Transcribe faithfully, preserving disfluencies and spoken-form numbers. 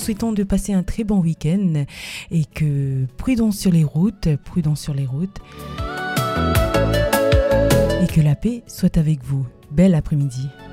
souhaitons de passer un très bon week-end et que prudence sur les routes, prudence sur les routes et que la paix soit avec vous. Bel après-midi.